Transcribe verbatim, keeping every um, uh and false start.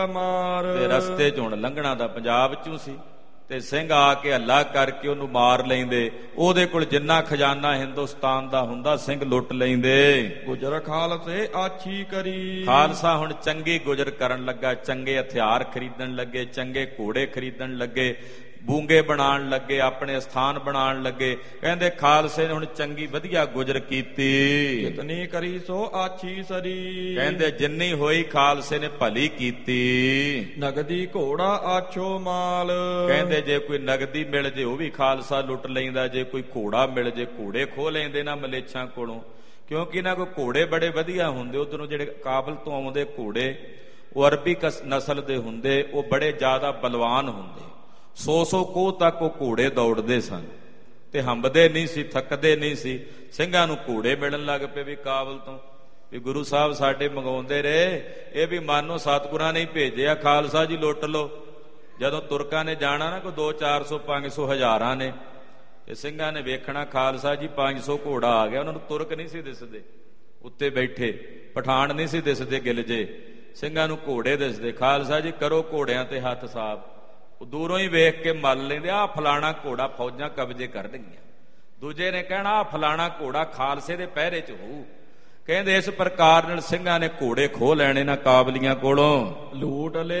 ਮਾਰ ਤੇ ਰਸਤੇ ਚ ਹੁਣ ਲੰਘਣਾ ਦਾ ਪੰਜਾਬ ਚੋਂ ਸੀ ਤੇ ਸਿੰਘ ਆ ਕੇ ਹੱਲਾ ਕਰਕੇ ਉਹਨੂੰ ਮਾਰ ਲੈਂਦੇ। ਉਹਦੇ ਕੋਲ ਜਿੰਨਾ ਖਜ਼ਾਨਾ ਹਿੰਦੁਸਤਾਨ ਦਾ ਹੁੰਦਾ ਸਿੰਘ ਲੁੱਟ ਲੈਂਦੇ। ਗੁਜਰ ਖਾਲਸੇ ਆਛੀ ਕਰੀ। ਖਾਲਸਾ ਹੁਣ ਚੰਗੀ ਗੁਜਰ ਕਰਨ ਲੱਗਾ, ਚੰਗੇ ਹਥਿਆਰ ਖਰੀਦਣ ਲੱਗੇ, ਚੰਗੇ ਘੋੜੇ ਖਰੀਦਣ ਲੱਗੇ, ਬੂੰਗੇ ਬਣਾਉਣ ਲੱਗੇ, ਆਪਣੇ ਸਥਾਨ ਬਣਾਉਣ ਲੱਗੇ। ਕਹਿੰਦੇ ਖਾਲਸੇ ਨੇ ਹੁਣ ਚੰਗੀ ਵਧੀਆ ਗੁਜਰ ਕੀਤੀ। ਜਿਤਨੀ ਕਰੀ ਸੋ ਆਛੀ ਸਰੀ। ਕਹਿੰਦੇ ਜਿੰਨੀ ਹੋਈ ਖਾਲਸੇ ਨੇ ਭਲੀ ਕੀਤੀ। ਨਗਦੀ ਘੋੜਾ ਆਛੋ ਮਾਲ। ਕਹਿੰਦੇ ਜੇ ਕੋਈ ਨਗਦੀ ਮਿਲ ਜੇ ਉਹ ਵੀ ਖਾਲਸਾ ਲੁੱਟ ਲੈਂਦਾ, ਜੇ ਕੋਈ ਘੋੜਾ ਮਿਲ ਜੇ ਘੋੜੇ ਖੋਹ ਲੈਂਦੇ ਨਾ ਮਲੇਛਾਂ ਕੋਲੋਂ, ਕਿਉਂਕਿ ਇਹਨਾਂ ਕੋਲ ਘੋੜੇ ਬੜੇ ਵਧੀਆ ਹੁੰਦੇ। ਉਧਰੋਂ ਜਿਹੜੇ ਕਾਬਲ ਤੋਂ ਆਉਂਦੇ ਘੋੜੇ ਉਹ ਅਰਬੀ ਨਸਲ ਦੇ ਹੁੰਦੇ, ਉਹ ਬੜੇ ਜ਼ਿਆਦਾ ਬਲਵਾਨ ਹੁੰਦੇ। ਸੌ ਸੌ ਕੋਹ ਤੱਕ ਉਹ ਘੋੜੇ ਦੌੜਦੇ ਸਨ ਤੇ ਹੰਬਦੇ ਨਹੀਂ ਸੀ, ਥੱਕਦੇ ਨਹੀਂ ਸੀ। ਸਿੰਘਾਂ ਨੂੰ ਘੋੜੇ ਮਿਲਣ ਲੱਗ ਪਏ ਵੀ ਕਾਬਲ ਤੋਂ, ਵੀ ਗੁਰੂ ਸਾਹਿਬ ਸਾਡੇ ਮੰਗਾਉਂਦੇ ਰਹੇ, ਇਹ ਵੀ ਮਾਨੋ ਸਤਿਗੁਰਾਂ ਨੇ ਹੀ ਭੇਜਿਆ, ਖਾਲਸਾ ਜੀ ਲੁੱਟ ਲਓ। ਜਦੋਂ ਤੁਰਕਾਂ ਨੇ ਜਾਣਾ ਨਾ ਕੋਈ ਦੋ ਚਾਰ ਸੌ ਪੰਜ ਸੌ ਹਜ਼ਾਰਾਂ ਨੇ, ਤੇ ਸਿੰਘਾਂ ਨੇ ਵੇਖਣਾ ਖਾਲਸਾ ਜੀ ਪੰਜ ਸੌ ਘੋੜਾ ਆ ਗਿਆ। ਉਹਨਾਂ ਨੂੰ ਤੁਰਕ ਨਹੀਂ ਸੀ ਦਿਸਦੇ, ਉੱਤੇ ਬੈਠੇ ਪਠਾਨ ਨਹੀਂ ਸੀ ਦਿਸਦੇ ਗਿਲਜੇ, ਸਿੰਘਾਂ ਨੂੰ ਘੋੜੇ ਦਿਸਦੇ। ਖਾਲਸਾ ਜੀ ਕਰੋ ਘੋੜਿਆਂ ਤੇ ਹੱਥ ਸਾਫ਼। ਉਹ ਦੂਰੋਂ ਹੀ ਵੇਖ ਕੇ ਮੱਲ ਲੈਂਦੇ, ਆਹ ਫਲਾਣਾ ਘੋੜਾ ਫੌਜਾਂ ਕਬਜ਼ੇ ਕਰ ਲਈਆਂ। ਦੂਜੇ ਨੇ ਕਹਿਣਾ ਆਹ ਫਲਾਣਾ ਘੋੜਾ ਖਾਲਸੇ ਦੇ ਪਹਿਰੇ ਚ ਹੋਊ। ਕਹਿੰਦੇ ਇਸ ਪ੍ਰਕਾਰ ਨਾਲ ਸਿੰਘਾਂ ਨੇ ਘੋੜੇ ਖੋਹ ਲੈਣੇ ਨਾ ਕਾਬਲੀਆਂ ਕੋਲੋਂ। ਲੂਟ ਲੈ